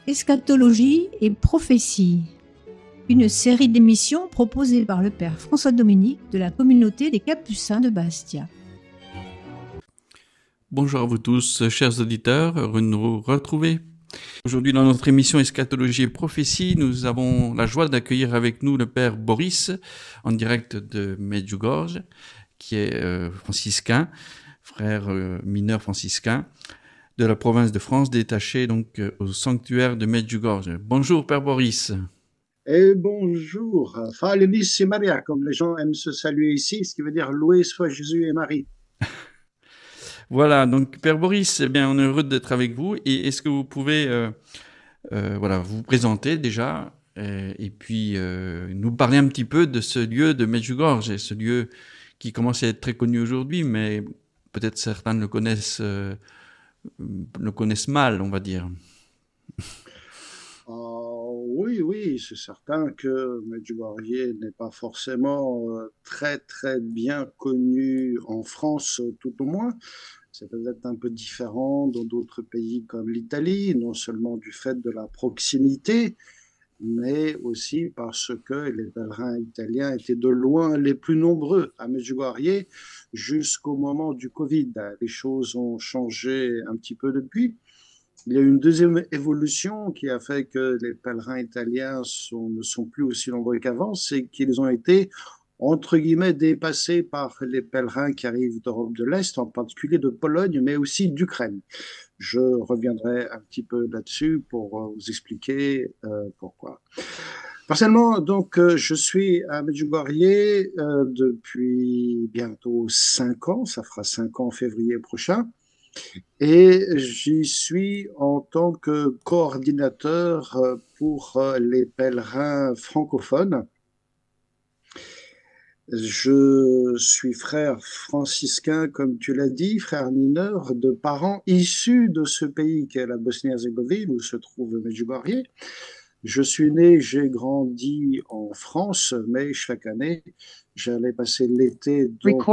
Eschatologie et prophétie, une série d'émissions proposée par le père François Dominique de la communauté des Capucins de Bastia. Bonjour à vous tous, chers auditeurs, heureux de nous retrouver. Aujourd'hui, dans notre émission Eschatologie et prophétie, nous avons la joie d'accueillir avec nous le père Boris, en direct de Medjugorje, qui est franciscain, frère mineur franciscain de la province de France, détaché donc au sanctuaire de Medjugorje. Bonjour, père Boris. Et bonjour, Falenis et Maria, comme les gens aiment se saluer ici, ce qui veut dire loué soit Jésus et Marie. Voilà, donc père Boris, eh bien, on est heureux d'être avec vous. Et est-ce que vous pouvez vous présenter déjà et puis nous parler un petit peu de ce lieu de Medjugorje, ce lieu qui commence à être très connu aujourd'hui, mais peut-être certains le connaissent mal, on va dire. Oui, c'est certain que Medjugorje n'est pas forcément très très bien connu en France, tout au moins. C'est peut-être un peu différent dans d'autres pays comme l'Italie, non seulement du fait de la proximité, mais aussi parce que les pèlerins italiens étaient de loin les plus nombreux à Medjugorje jusqu'au moment du Covid. Les choses ont changé un petit peu depuis. Il y a eu une deuxième évolution qui a fait que les pèlerins italiens ne sont plus aussi nombreux qu'avant, c'est qu'ils ont été, entre guillemets, dépassés par les pèlerins qui arrivent d'Europe de l'Est, en particulier de Pologne, mais aussi d'Ukraine. Je reviendrai un petit peu là-dessus pour vous expliquer pourquoi. Personnellement, donc, je suis à Medjugorje depuis bientôt 5 ans, ça fera 5 ans en février prochain. Et j'y suis en tant que coordinateur pour les pèlerins francophones. Je suis frère franciscain, comme tu l'as dit, frère mineur de parents issus de ce pays qu'est la Bosnie-Herzégovine, où se trouve Medjugorje. Je suis né, j'ai grandi en France, mais chaque année, j'allais passer l'été donc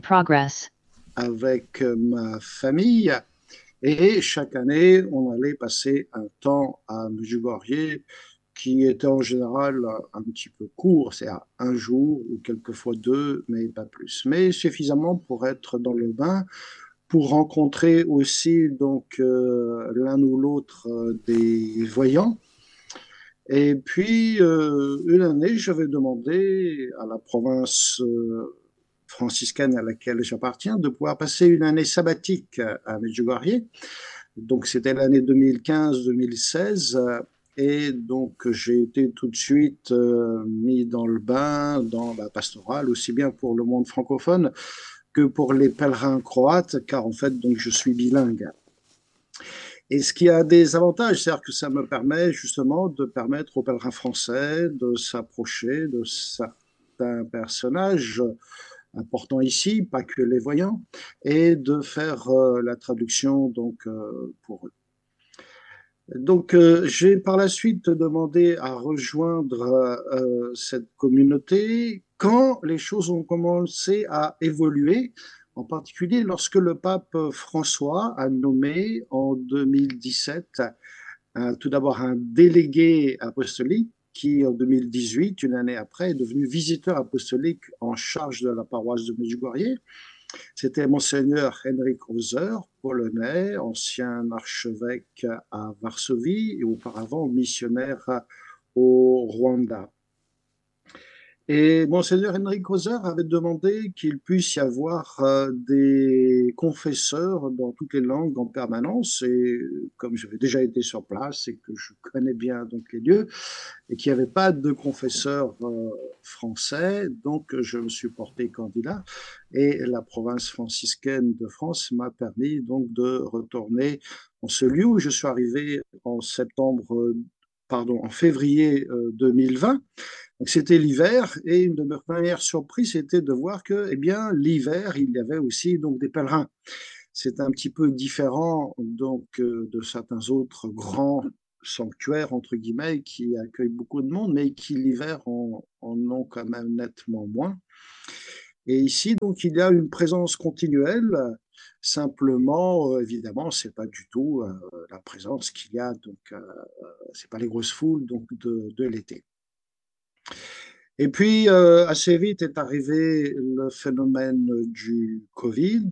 avec ma famille. Et chaque année, on allait passer un temps à Medjugorje qui était en général un petit peu court, c'est à un jour ou quelquefois 2, mais pas plus. Mais suffisamment pour être dans le bain, pour rencontrer aussi donc l'un ou l'autre des voyants. Et puis, une année, j'avais demandé à la province franciscaine à laquelle j'appartiens de pouvoir passer une année sabbatique à Medjugorje. Donc, c'était l'année 2015-2016. Et donc, j'ai été tout de suite mis dans le bain, dans la pastorale, aussi bien pour le monde francophone que pour les pèlerins croates, car en fait, donc, je suis bilingue. Et ce qui a des avantages, c'est-à-dire que ça me permet justement de permettre aux pèlerins français de s'approcher de certains personnages importants ici, pas que les voyants, et de faire la traduction donc pour eux. Donc, j'ai par la suite demandé à rejoindre cette communauté quand les choses ont commencé à évoluer, en particulier lorsque le pape François a nommé en 2017 tout d'abord un délégué apostolique qui, en 2018, une année après, est devenu visiteur apostolique en charge de la paroisse de Medjugorje. C'était Monseigneur Henryk Hauser, polonais, ancien archevêque à Varsovie et auparavant missionnaire au Rwanda. Et Monseigneur Henryk Hauser avait demandé qu'il puisse y avoir des confesseurs dans toutes les langues en permanence. Et comme j'avais déjà été sur place et que je connais bien donc les lieux, et qu'il n'y avait pas de confesseurs français, donc je me suis porté candidat. Et la province franciscaine de France m'a permis donc de retourner en ce lieu où je suis arrivé en février 2020. Donc c'était l'hiver et une de mes premières surprises c'était de voir que, eh bien, l'hiver il y avait aussi donc des pèlerins. C'est un petit peu différent donc de certains autres grands sanctuaires entre guillemets qui accueillent beaucoup de monde, mais qui l'hiver en ont quand même nettement moins. Et ici donc il y a une présence continuelle. Simplement, évidemment, c'est pas du tout la présence qu'il y a donc c'est pas les grosses foules donc de l'été. Et puis, assez vite est arrivé le phénomène du Covid.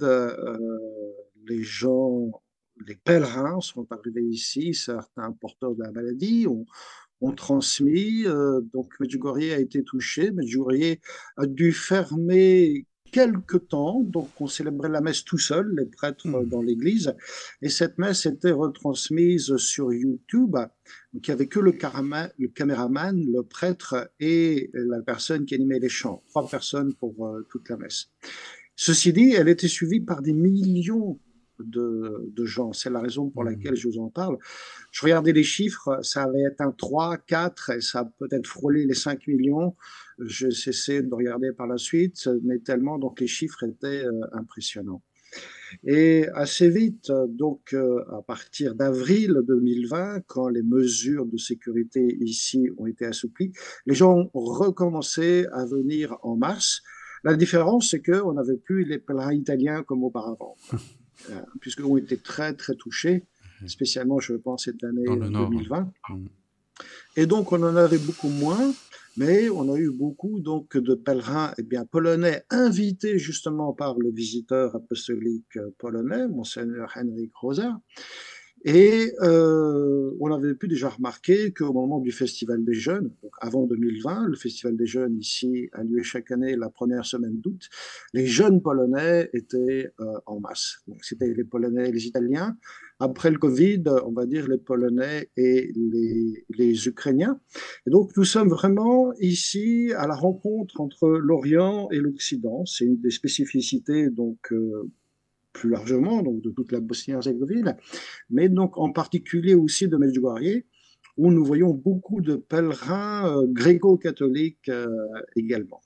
Les gens, les pèlerins sont arrivés ici, certains porteurs de la maladie ont transmis. Donc, Medjugorje a été touché. Medjugorje a dû fermer quelque temps. Donc, on célébrait la messe tout seul, les prêtres dans l'église. Et cette messe était retransmise sur YouTube. Donc, il n'y avait que le caméraman, le prêtre et la personne qui animait les chants. 3 personnes pour toute la messe. Ceci dit, elle était suivie par des millions de gens. C'est la raison pour laquelle je vous en parle. Je regardais les chiffres, ça avait atteint 3, 4, et ça a peut-être frôlé les 5 millions. Je cessais de regarder par la suite, mais tellement, donc les chiffres étaient impressionnants. Et assez vite, donc à partir d'avril 2020, quand les mesures de sécurité ici ont été assouplies, les gens ont recommencé à venir en masse. La différence, c'est qu'on n'avait plus les pèlerins italiens comme auparavant, puisqu'ils ont été très, très touchés, spécialement, je pense, cette année 2020. Et donc, on en avait beaucoup moins, mais on a eu beaucoup donc, de pèlerins polonais invités justement par le visiteur apostolique polonais, Monseigneur Henryk Rosa. Et on avait pu déjà remarquer qu'au moment du Festival des Jeunes, donc avant 2020, le Festival des Jeunes ici a lieu chaque année la première semaine d'août, les jeunes Polonais étaient en masse. Donc c'était les Polonais et les Italiens. Après le Covid, on va dire les Polonais et les Ukrainiens. Et donc nous sommes vraiment ici à la rencontre entre l'Orient et l'Occident. C'est une des spécificités donc plus largement donc de toute la Bosnie-Herzégovine, mais donc en particulier aussi de Medjugorje, où nous voyons beaucoup de pèlerins gréco-catholiques également.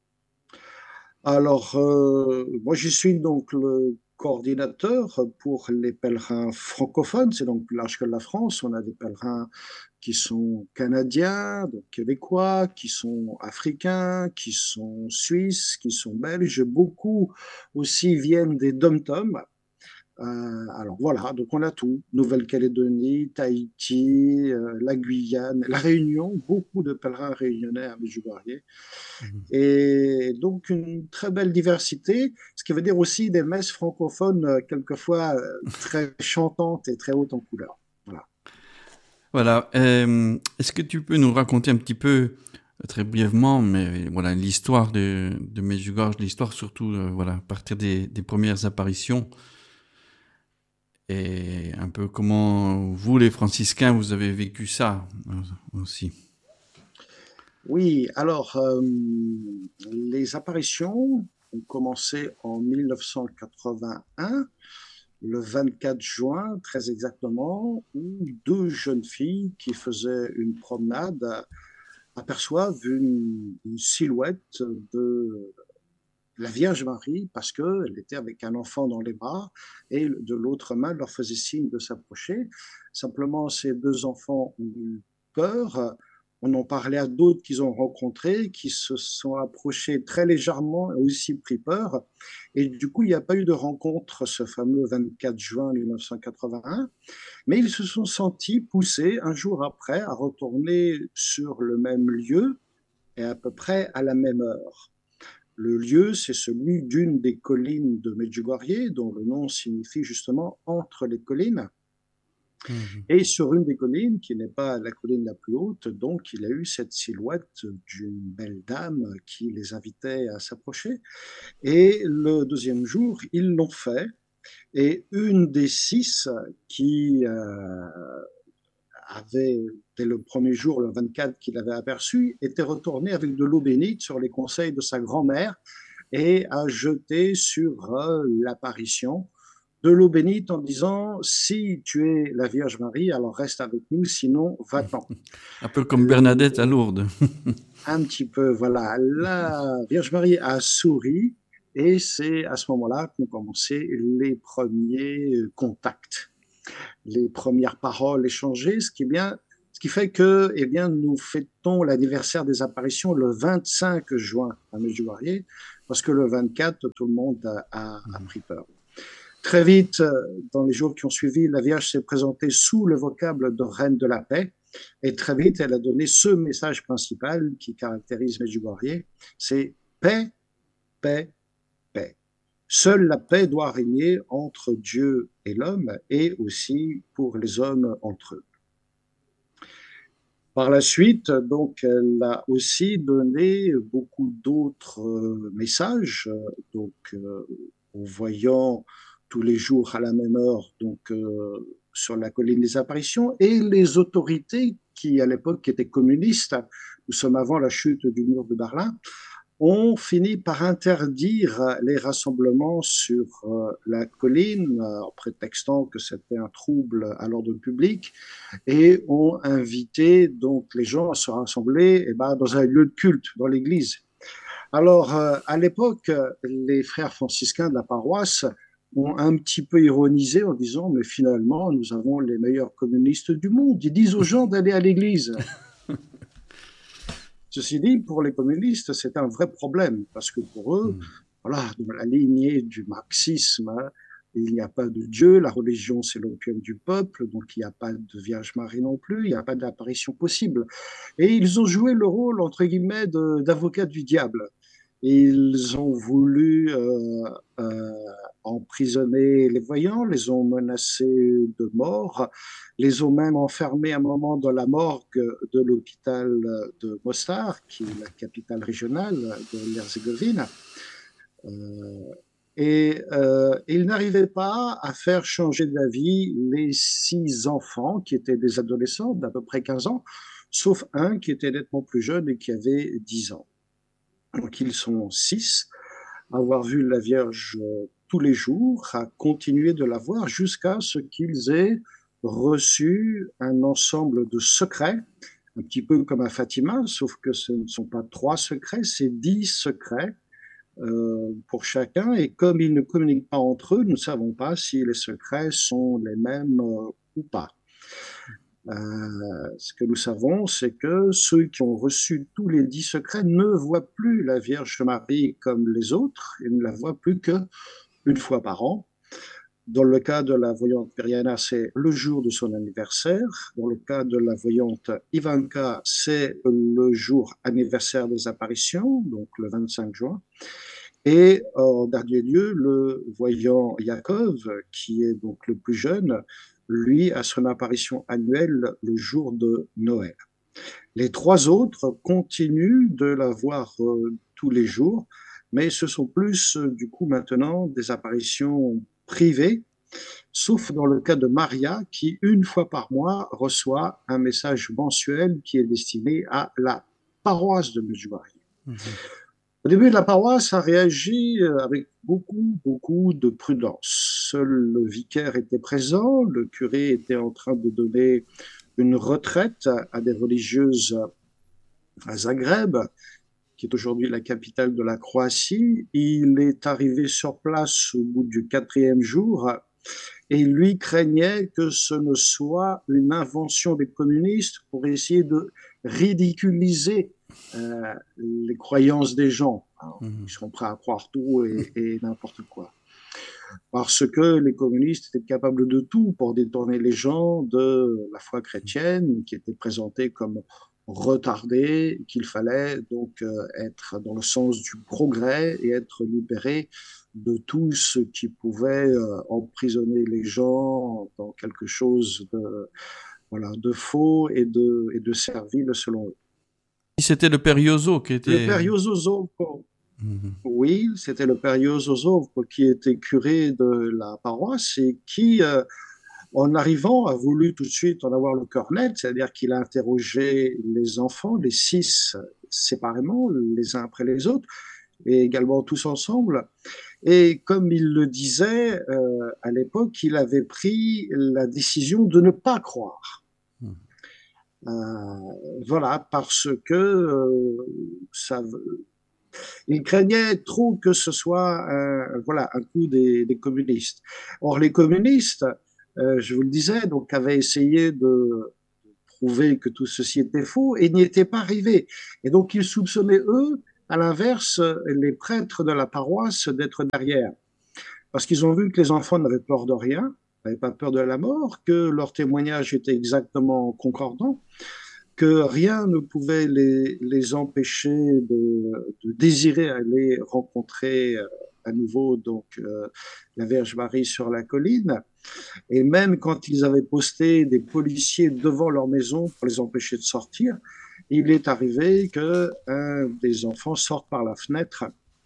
Alors, moi je suis donc le coordinateur pour les pèlerins francophones, c'est donc plus large que la France. On a des pèlerins qui sont canadiens, donc québécois, qui sont africains, qui sont suisses, qui sont belges. Beaucoup aussi viennent des dom-toms. Alors voilà, donc on a tout. Nouvelle-Calédonie, Tahiti, la Guyane, la Réunion, beaucoup de pèlerins réunionnais à Medjugorje. Et donc une très belle diversité, ce qui veut dire aussi des messes francophones quelquefois très chantantes et très hautes en couleur. Voilà. Voilà. Est-ce que tu peux nous raconter un petit peu, très brièvement, mais voilà, l'histoire de Medjugorje, l'histoire surtout, voilà, à partir des premières apparitions, et un peu comment vous, les franciscains, vous avez vécu ça aussi. Oui, alors les apparitions ont commencé en 1981, le 24 juin, très exactement, où 2 jeunes filles qui faisaient une promenade aperçoivent une silhouette de la Vierge Marie parce qu'elle était avec un enfant dans les bras et de l'autre main leur faisait signe de s'approcher. Simplement, ces 2 enfants ont eu peur. On en parlait à d'autres qu'ils ont rencontrés, qui se sont approchés très légèrement et aussi pris peur. Et du coup, il n'y a pas eu de rencontre ce fameux 24 juin 1981, mais ils se sont sentis poussés un jour après à retourner sur le même lieu et à peu près à la même heure. Le lieu, c'est celui d'une des collines de Medjugorje, dont le nom signifie justement entre les collines. Et sur une des collines, qui n'est pas la colline la plus haute, donc il a eu cette silhouette d'une belle dame qui les invitait à s'approcher. Et le deuxième jour, ils l'ont fait. Et une des 6 qui avait, dès le premier jour, le 24 qu'il avait aperçu, était retournée avec de l'eau bénite sur les conseils de sa grand-mère et a jeté sur l'apparition de l'eau bénite en disant « Si tu es la Vierge Marie, alors reste avec nous, sinon va-t'en ». Un peu comme Bernadette à Lourdes. Un petit peu, voilà. La Vierge Marie a souri et c'est à ce moment-là qu'ont commencé les premiers contacts, les premières paroles échangées, ce qui fait que nous fêtons l'anniversaire des apparitions le 25 juin à Medjugorje, parce que le 24, tout le monde a pris peur. Très vite, dans les jours qui ont suivi, la Vierge s'est présentée sous le vocable de Reine de la Paix. Et très vite, elle a donné ce message principal qui caractérise Medjugorje, c'est paix, paix, paix. Seule la paix doit régner entre Dieu et l'homme et aussi pour les hommes entre eux. Par la suite, donc, elle a aussi donné beaucoup d'autres messages, donc en voyant tous les jours à la même heure, donc sur la colline des apparitions, et les autorités qui à l'époque étaient communistes, nous sommes avant la chute du mur de Berlin, ont fini par interdire les rassemblements sur la colline, en prétextant que c'était un trouble à l'ordre public, et ont invité donc les gens à se rassembler dans un lieu de culte, dans l'église. Alors, à l'époque, les frères franciscains de la paroisse ont un petit peu ironisé en disant, mais finalement, nous avons les meilleurs communistes du monde. Ils disent aux gens d'aller à l'église. Ceci dit, pour les communistes, c'est un vrai problème, parce que pour eux, voilà, dans la lignée du marxisme, il n'y a pas de Dieu, la religion c'est l'opium du peuple, donc il n'y a pas de Vierge Marie non plus, il n'y a pas d'apparition possible. Et ils ont joué le rôle, entre guillemets, d'avocat du diable. Ils ont voulu emprisonner les voyants, les ont menacés de mort, les ont même enfermés un moment dans la morgue de l'hôpital de Mostar, qui est la capitale régionale de l'Herzégovine. Ils n'arrivaient pas à faire changer d'avis les 6 enfants qui étaient des adolescents d'à peu près 15 ans, sauf un qui était nettement plus jeune et qui avait 10 ans. Donc ils sont 6 à avoir vu la Vierge tous les jours, à continuer de la voir jusqu'à ce qu'ils aient reçu un ensemble de secrets, un petit peu comme à Fatima, sauf que ce ne sont pas 3 secrets, c'est 10 secrets pour chacun. Et comme ils ne communiquent pas entre eux, nous ne savons pas si les secrets sont les mêmes ou pas. Ce que nous savons, c'est que ceux qui ont reçu tous les 10 secrets ne voient plus la Vierge Marie comme les autres, et ne la voient plus qu'une fois par an. Dans le cas de la voyante Periana, c'est le jour de son anniversaire. Dans le cas de la voyante Ivanka, c'est le jour anniversaire des apparitions, donc le 25 juin. Et en dernier lieu, le voyant Yakov, qui est donc le plus jeune, lui a son apparition annuelle le jour de Noël. Les 3 autres continuent de la voir tous les jours, mais ce sont plus du coup maintenant des apparitions privées, sauf dans le cas de Maria, qui une fois par mois reçoit un message mensuel qui est destiné à la paroisse de Medjugorje. Au début, la paroisse a réagi avec beaucoup de prudence. Seul le vicaire était présent, le curé était en train de donner une retraite à des religieuses à Zagreb, qui est aujourd'hui la capitale de la Croatie. Il est arrivé sur place au bout du 4e jour et lui craignait que ce ne soit une invention des communistes pour essayer de ridiculiser les croyances des gens. Alors, ils sont prêts à croire tout et n'importe quoi. Parce que les communistes étaient capables de tout pour détourner les gens de la foi chrétienne, qui était présentée comme retardée, qu'il fallait donc être dans le sens du progrès et être libéré de tout ce qui pouvait emprisonner les gens dans quelque chose de faux et de servile selon eux. C'était le père Yozo qui était... Le père Yozo Zovko. Oui, c'était le père Yozo Zovko qui était curé de la paroisse et qui, en arrivant, a voulu tout de suite en avoir le cœur net, c'est-à-dire qu'il a interrogé les enfants, les 6 séparément, les uns après les autres, et également tous ensemble. Et comme il le disait, à l'époque, il avait pris la décision de ne pas croire. Voilà, parce que il craignait trop que ce soit un coup des communistes. Or, les communistes, je vous le disais, donc avaient essayé de prouver que tout ceci était faux et n'y étaient pas arrivés. Et donc, ils soupçonnaient, eux, à l'inverse, les prêtres de la paroisse d'être derrière. Parce qu'ils ont vu que les enfants n'avaient peur de rien, n'avaient pas peur de la mort, que leur témoignage était exactement concordant, que rien ne pouvait les empêcher de désirer aller rencontrer à nouveau la Vierge Marie sur la colline. Et même quand ils avaient posté des policiers devant leur maison pour les empêcher de sortir, il est arrivé qu'un des enfants sorte par la fenêtre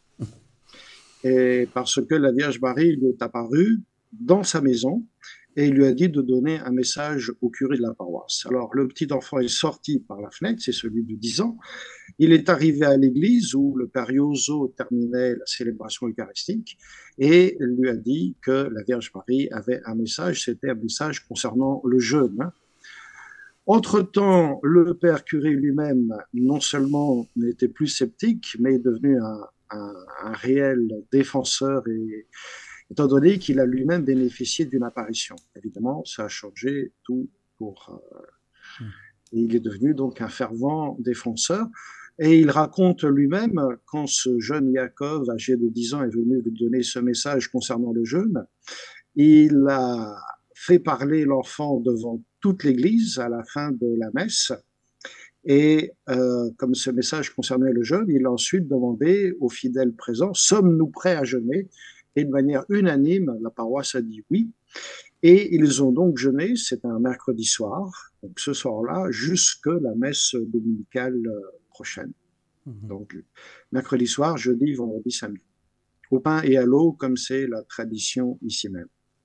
et parce que la Vierge Marie lui est apparue dans sa maison et il lui a dit de donner un message au curé de la paroisse. Alors le petit enfant est sorti par la fenêtre, c'est celui de 10 ans. Il est arrivé à l'église où le père Yozo terminait la célébration eucharistique et lui a dit que la Vierge Marie avait un message, c'était un message concernant le jeûne. Entre-temps, le père curé lui-même, non seulement n'était plus sceptique, mais est devenu un réel défenseur, et, étant donné qu'il a lui-même bénéficié d'une apparition. Évidemment, ça a changé tout pour... et il est devenu donc un fervent défenseur. Et il raconte lui-même, quand ce jeune Yaakov, âgé de 10 ans, est venu lui donner ce message concernant le jeûne, il a fait parler l'enfant devant toute l'Église à la fin de la messe. Et comme ce message concernait le jeûne, il a ensuite demandé aux fidèles présents, sommes-nous prêts à jeûner? Et de manière unanime, la paroisse a dit oui. Et ils ont donc jeûné, c'est un mercredi soir, donc ce soir-là, jusque la messe dominicale prochaine. Donc mercredi soir, jeudi, vendredi, samedi. Au pain et à l'eau, comme c'est la tradition ici même.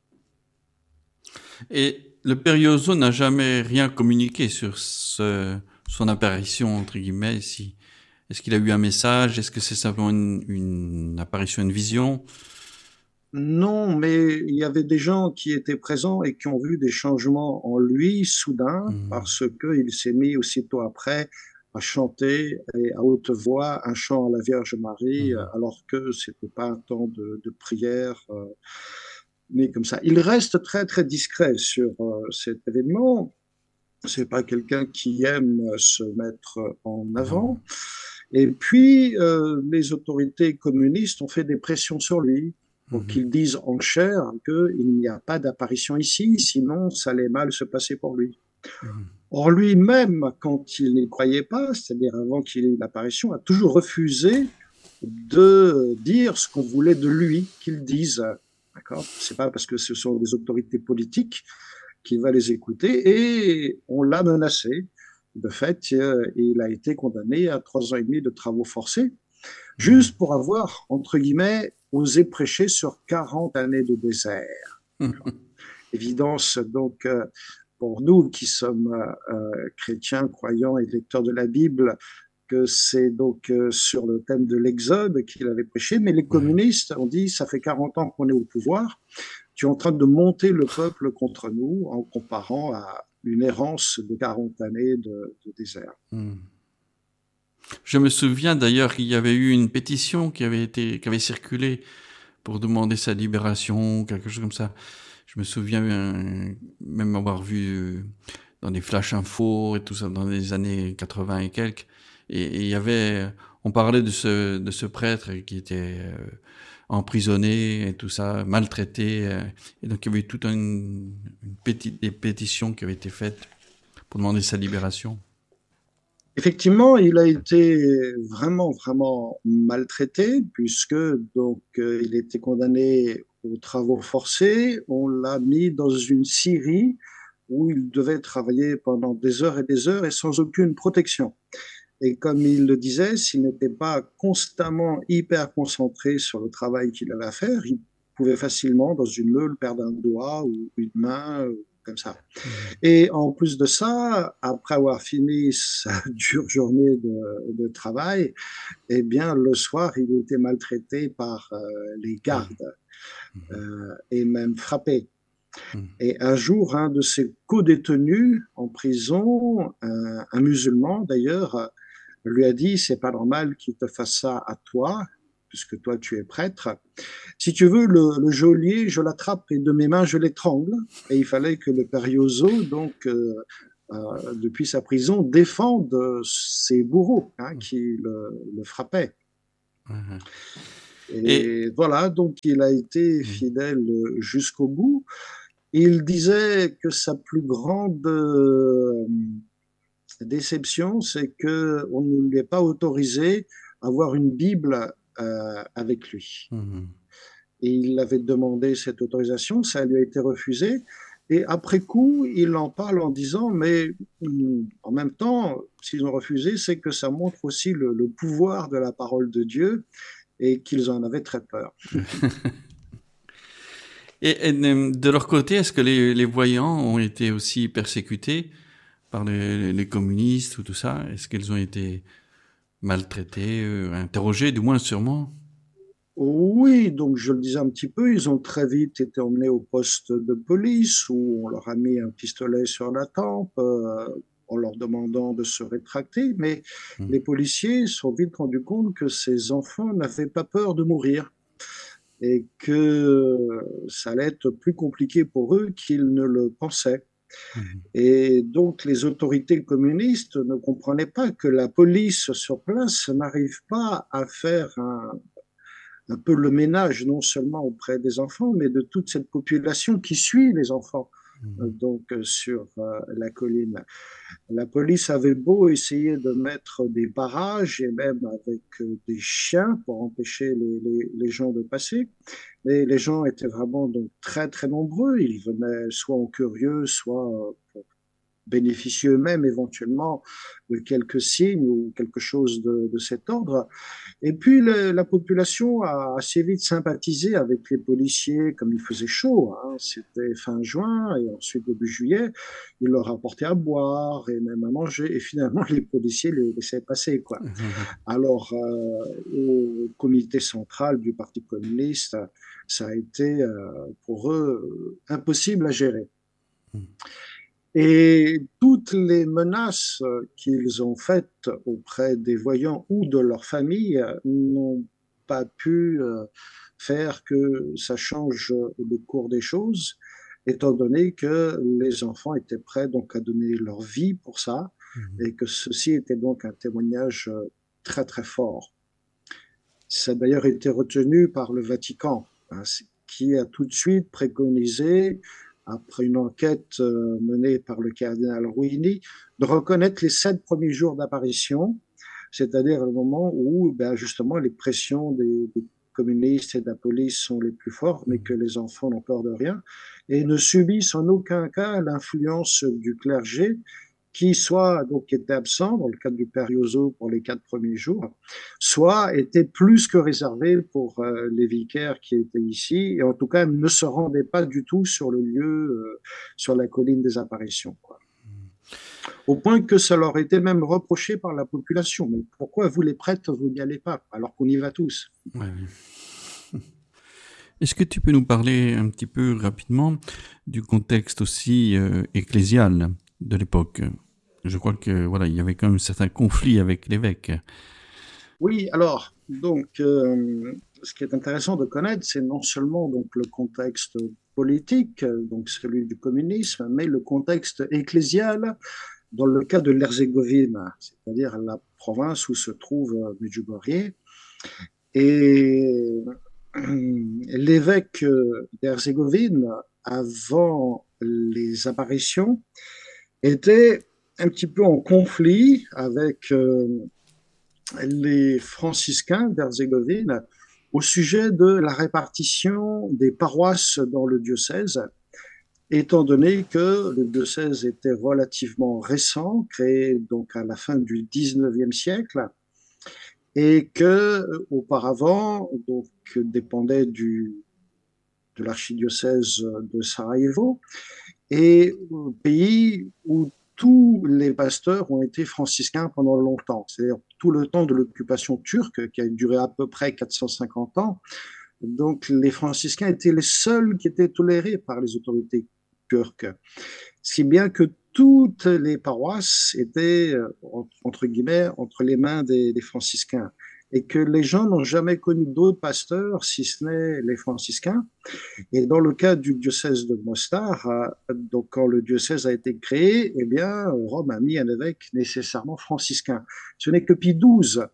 Et le père Yozo n'a jamais rien communiqué sur son apparition, entre guillemets, ici. Est-ce qu'il a eu un message? Est-ce que c'est simplement une apparition, une vision? Non, mais il y avait des gens qui étaient présents et qui ont vu des changements en lui soudain parce qu'il s'est mis aussitôt après à chanter et à haute voix un chant à la Vierge Marie alors que c'était pas un temps de prière. Mais comme ça, il reste très très discret sur cet événement. C'est pas quelqu'un qui aime se mettre en avant. Et puis les autorités communistes ont fait des pressions sur lui pour qu'il dise en chair qu'il n'y a pas d'apparition ici, sinon ça allait mal se passer pour lui. Or lui-même, quand il n'y croyait pas, c'est-à-dire avant qu'il ait eu l'apparition, a toujours refusé de dire ce qu'on voulait de lui qu'il dise. D'accord ? C'est pas parce que ce sont des autorités politiques qu'il va les écouter, et on l'a menacé. De fait, il a été condamné à 3 ans et demi de travaux forcés, juste pour avoir, entre guillemets, osé prêcher sur 40 années de désert. Évidence, donc, pour nous qui sommes chrétiens, croyants et lecteurs de la Bible, que c'est donc sur le thème de l'Exode qu'il avait prêché, mais les communistes ont dit, ça fait 40 ans qu'on est au pouvoir, tu es en train de monter le peuple contre nous en comparant à une errance de 40 années de désert. Je me souviens d'ailleurs qu'il y avait eu une pétition qui avait circulé pour demander sa libération, quelque chose comme ça. Je me souviens même avoir vu dans des flash infos et tout ça dans les années 80 et quelques. Et il y avait, on parlait de ce prêtre qui était emprisonné et tout ça, maltraité. Et donc il y avait eu toute des pétitions qui avaient été faites pour demander sa libération. Effectivement, il a été vraiment, vraiment maltraité puisque donc il était condamné aux travaux forcés. On l'a mis dans une scierie où il devait travailler pendant des heures et sans aucune protection. Et comme il le disait, s'il n'était pas constamment hyper concentré sur le travail qu'il avait à faire, il pouvait facilement, dans une meule, perdre un doigt ou une main, comme ça. Et en plus de ça, après avoir fini sa dure journée de travail, eh bien, le soir, il était maltraité par les gardes et même frappé. Et un jour, un de ses co-détenus en prison, un musulman d'ailleurs, lui a dit, c'est pas normal qu'il te fasse ça à toi, puisque toi tu es prêtre. Si tu veux, le geôlier, je l'attrape et de mes mains je l'étrangle. Et il fallait que le père Yozo, donc depuis sa prison, défende ses bourreaux qui le frappaient. Et voilà, donc il a été fidèle jusqu'au bout. Il disait que sa plus grande déception, c'est qu'on ne lui ait pas autorisé à avoir une Bible avec lui. Mhm. Et il avait demandé cette autorisation, ça lui a été refusé. Et après coup, il en parle en disant, mais en même temps, s'ils ont refusé, c'est que ça montre aussi le pouvoir de la parole de Dieu et qu'ils en avaient très peur. Et de leur côté, est-ce que les voyants ont été aussi persécutés par les communistes ou tout ça? Est-ce qu'ils ont été maltraités, interrogés, du moins sûrement? Oui, donc je le disais un petit peu, ils ont très vite été emmenés au poste de police où on leur a mis un pistolet sur la tempe en leur demandant de se rétracter. Mais Mhm. les policiers se sont vite rendus compte que ces enfants n'avaient pas peur de mourir et que ça allait être plus compliqué pour eux qu'ils ne le pensaient. Mhm. Et donc les autorités communistes ne comprenaient pas que la police sur place n'arrive pas à faire un peu le ménage, non seulement auprès des enfants, mais de toute cette population qui suit les enfants Mhm. sur la colline. La police avait beau essayer de mettre des barrages et même avec des chiens pour empêcher les gens de passer, mais les gens étaient vraiment donc très très nombreux. Ils venaient soit en curieux, soit pour bénéficier eux-mêmes éventuellement de quelques signes ou quelque chose de cet ordre. Et puis la population a assez vite sympathisé avec les policiers, comme il faisait chaud, hein. C'était fin juin et ensuite début juillet, ils leur apportaient à boire et même à manger. Et finalement, les policiers les laissaient passer, quoi. Alors, au comité central du Parti communiste, ça a été pour eux impossible à gérer. Et toutes les menaces qu'ils ont faites auprès des voyants ou de leur famille n'ont pas pu faire que ça change le cours des choses, étant donné que les enfants étaient prêts donc à donner leur vie pour ça, Mhm. et que ceci était donc un témoignage très très fort. Ça a d'ailleurs été retenu par le Vatican, hein, qui a tout de suite préconisé, après une enquête menée par le cardinal Ruini, de reconnaître les 7 premiers jours d'apparition, c'est-à-dire le moment où ben, justement les pressions des communistes et de la police sont les plus fortes, mais que les enfants n'ont peur de rien, et ne subissent en aucun cas l'influence du clergé, qui soit donc était absent dans le cadre du Perioso pour les 4 premiers jours, soit était plus que réservé pour les vicaires qui étaient ici, et en tout cas ne se rendaient pas du tout sur le lieu, sur la colline des apparitions, quoi. Au point que ça leur était même reproché par la population. Mais pourquoi vous les prêtres, vous n'y allez pas, alors qu'on y va tous? Ouais, ouais. Est-ce que tu peux nous parler un petit peu rapidement du contexte aussi ecclésial de l'époque? Je crois que voilà, il y avait quand même un certain conflit avec l'évêque. Oui, alors, donc, ce qui est intéressant de connaître, c'est non seulement donc le contexte politique, donc celui du communisme, mais le contexte ecclésial dans le cas de l'Herzégovine, c'est-à-dire la province où se trouve Medjugorje. Et l'évêque d'Herzégovine, avant les apparitions, était un petit peu en conflit avec les franciscains d'Herzégovine au sujet de la répartition des paroisses dans le diocèse, étant donné que le diocèse était relativement récent, créé donc à la fin du 19e siècle, et que auparavant donc dépendait de l'archidiocèse de Sarajevo, et pays où tous les pasteurs ont été franciscains pendant longtemps, c'est-à-dire tout le temps de l'occupation turque qui a duré à peu près 450 ans. Donc les franciscains étaient les seuls qui étaient tolérés par les autorités turques, si bien que toutes les paroisses étaient, entre guillemets, entre les mains des franciscains, et que les gens n'ont jamais connu d'autres pasteurs si ce n'est les franciscains. Et dans le cas du diocèse de Mostar, donc quand le diocèse a été créé, eh bien, Rome a mis un évêque nécessairement franciscain. Ce n'est que Pie XII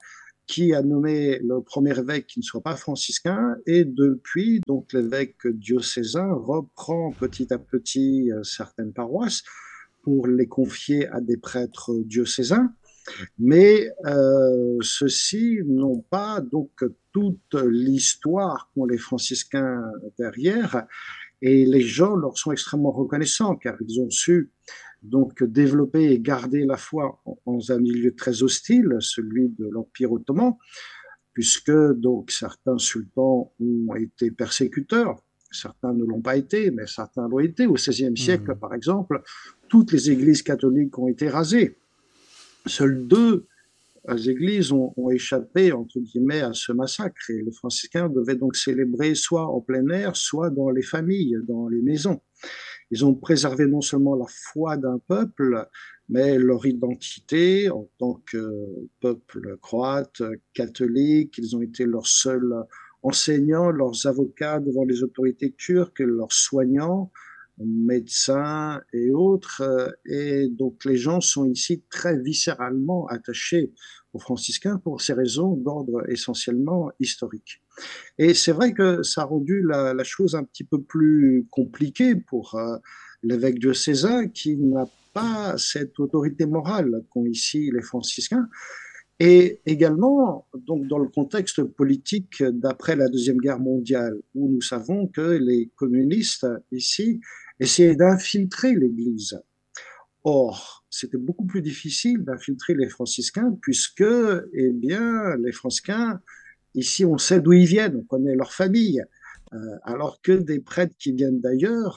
qui a nommé le premier évêque qui ne soit pas franciscain, et depuis, donc l'évêque diocésain reprend petit à petit certaines paroisses pour les confier à des prêtres diocésains, mais ceux-ci n'ont pas donc toute l'histoire qu'ont les franciscains derrière, et les gens leur sont extrêmement reconnaissants car ils ont su donc développer et garder la foi dans un milieu très hostile, celui de l'Empire ottoman, puisque donc certains sultans ont été persécuteurs, certains ne l'ont pas été, mais certains l'ont été. Au XVIe siècle, par exemple, toutes les églises catholiques ont été rasées. Seules 2 églises ont échappé, entre guillemets, à ce massacre, et les franciscains devaient donc célébrer soit en plein air, soit dans les familles, dans les maisons. Ils ont préservé non seulement la foi d'un peuple, mais leur identité en tant que peuple croate, catholique. Ils ont été leurs seuls enseignants, leurs avocats devant les autorités turques, leurs soignants, médecins et autres. Et donc les gens sont ici très viscéralement attachés aux franciscains pour ces raisons d'ordre essentiellement historique. Et c'est vrai que ça a rendu la chose un petit peu plus compliquée pour l'évêque diocésain qui n'a pas cette autorité morale qu'ont ici les franciscains. Et également, donc, dans le contexte politique d'après la Deuxième Guerre mondiale, où nous savons que les communistes ici essayaient d'infiltrer l'Église. Or, c'était beaucoup plus difficile d'infiltrer les franciscains puisque, eh bien, les franciscains, ici, on sait d'où ils viennent, on connaît leur famille, alors que des prêtres qui viennent d'ailleurs,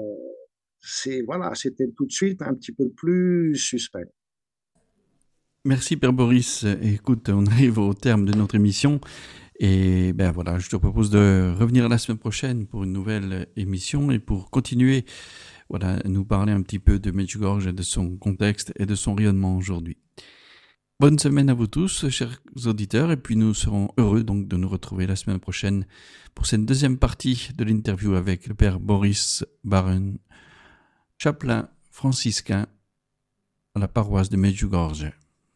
c'était tout de suite un petit peu plus suspect. Merci Père Boris. Écoute, on arrive au terme de notre émission et ben voilà, je te propose de revenir la semaine prochaine pour une nouvelle émission et pour continuer, voilà, nous parler un petit peu de Medjugorje, de son contexte et de son rayonnement aujourd'hui. Bonne semaine à vous tous, chers auditeurs, et puis nous serons heureux donc de nous retrouver la semaine prochaine pour cette deuxième partie de l'interview avec le Père Boris Baren, chapelain franciscain à la paroisse de Medjugorje.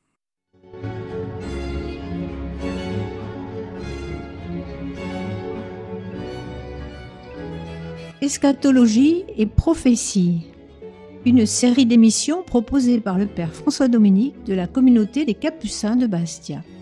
Eschatologie et prophétie, une série d'émissions proposée par le Père François Dominique de la communauté des Capucins de Bastia.